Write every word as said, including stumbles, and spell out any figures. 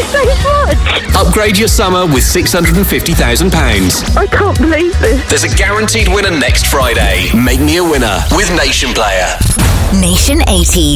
so much. Upgrade your summer with six hundred fifty thousand pounds. I can't believe this. There's a guaranteed winner next Friday. Make me a winner with Nation Player. Nation eighties.